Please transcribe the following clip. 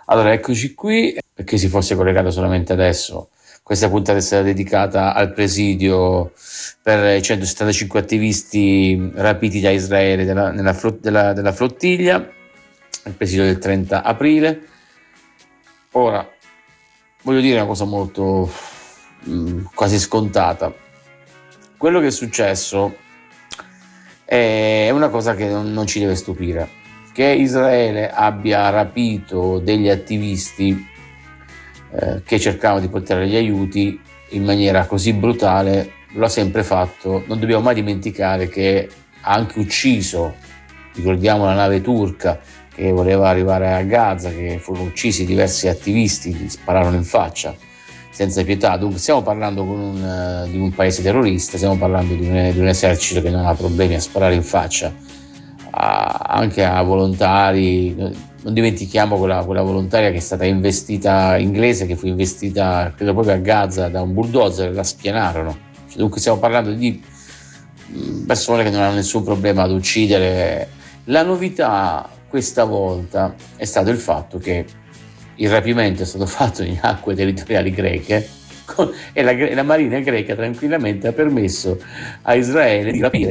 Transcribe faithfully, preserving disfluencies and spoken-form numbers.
Allora, eccoci qui. Per chi si fosse collegato solamente adesso, questa puntata è stata dedicata al presidio per i centosettantacinque attivisti rapiti da Israele della, nella flot- della, della flottiglia, il presidio del trenta aprile. Ora, voglio dire una cosa molto mh, quasi scontata. Quello che è successo è una cosa che non, non ci deve stupire. Che Israele abbia rapito degli attivisti eh, che cercavano di portare gli aiuti in maniera così brutale, lo ha sempre fatto. Non dobbiamo mai dimenticare che ha anche ucciso, ricordiamo la nave turca che voleva arrivare a Gaza, che furono uccisi diversi attivisti, gli spararono in faccia senza pietà. Dunque stiamo parlando con un, uh, di un paese terrorista, stiamo parlando di un, di un esercito che non ha problemi a sparare in faccia a, anche a volontari. Non dimentichiamo quella, quella volontaria che è stata investita, inglese, che fu investita credo proprio a Gaza da un bulldozer, la spianarono. Cioè, dunque stiamo parlando di persone che non hanno nessun problema ad uccidere. La novità questa volta è stato il fatto che il rapimento è stato fatto in acque territoriali greche con, e, la, e la marina greca tranquillamente ha permesso a Israele di rapire